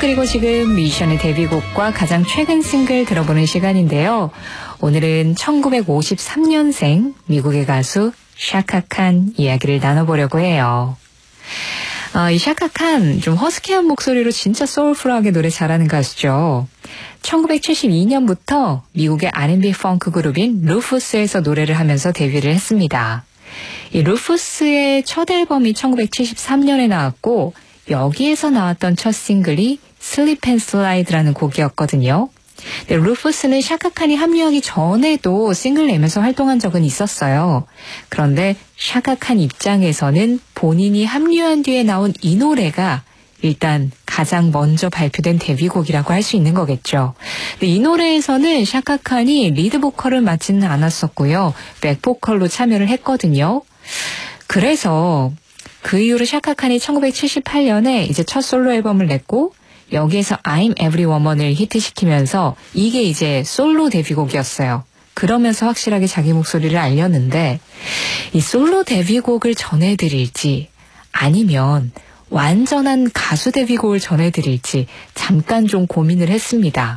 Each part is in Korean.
그리고 지금 뮤지션의 데뷔곡과 가장 최근 싱글 들어보는 시간인데요. 오늘은 1953년생 미국의 가수 샤카칸 이야기를 나눠보려고 해요. 이 샤카칸 좀 허스키한 목소리로 진짜 소울풀하게 노래 잘하는 가수죠. 1972년부터 미국의 R&B 펑크 그룹인 루푸스에서 노래를 하면서 데뷔를 했습니다. 이 루푸스의 첫 앨범이 1973년에 나왔고 여기에서 나왔던 첫 싱글이 Slip and Slide라는 곡이었거든요. 근데 루푸스는 샤카칸이 합류하기 전에도 싱글 내면서 활동한 적은 있었어요. 그런데 샤카칸 입장에서는 본인이 합류한 뒤에 나온 이 노래가 일단 가장 먼저 발표된 데뷔곡이라고 할 수 있는 거겠죠. 근데 이 노래에서는 샤카칸이 리드 보컬을 맡지는 않았었고요. 백보컬로 참여를 했거든요. 그래서 그 이후로 샤카칸이 1978년에 이제 첫 솔로 앨범을 냈고 여기에서 I'm Every Woman을 히트시키면서 이게 이제 솔로 데뷔곡이었어요. 그러면서 확실하게 자기 목소리를 알렸는데 이 솔로 데뷔곡을 전해드릴지 아니면 완전한 가수 데뷔곡을 전해드릴지 잠깐 좀 고민을 했습니다.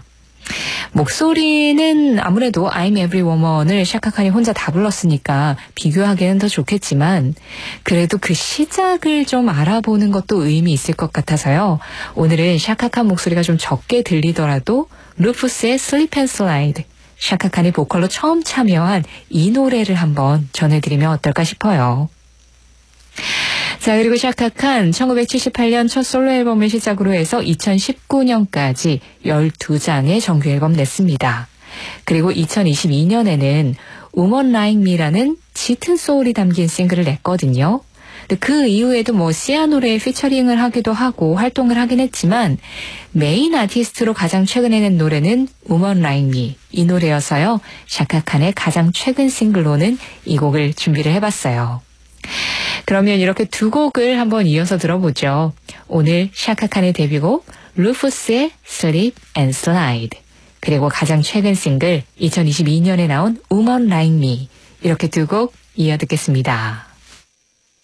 목소리는 아무래도 I'm Every Woman을 샤카칸이 혼자 다 불렀으니까 비교하기에는 더 좋겠지만 그래도 그 시작을 좀 알아보는 것도 의미 있을 것 같아서요. 오늘은 샤카칸 목소리가 좀 적게 들리더라도 루푸스의 Slip and Slide, 샤카칸이 보컬로 처음 참여한 이 노래를 한번 전해드리면 어떨까 싶어요. 자, 그리고 샤카칸 1978년 첫 솔로 앨범을 시작으로 해서 2019년까지 12장의 정규 앨범 냈습니다. 그리고 2022년에는 Woman Like Me라는 짙은 소울이 담긴 싱글을 냈거든요. 그 이후에도 시아 노래에 피처링을 하기도 하고 활동을 하긴 했지만 메인 아티스트로 가장 최근에 낸 노래는 Woman Like Me 이 노래여서요. 샤카칸의 가장 최근 싱글로는 이 곡을 준비를 해봤어요. 그러면 이렇게 두 곡을 한번 이어서 들어보죠. 오늘 샤카칸의 데뷔곡 루푸스의 Slip and Slide 그리고 가장 최근 싱글 2022년에 나온 Woman Like Me 이렇게 두 곡 이어 듣겠습니다.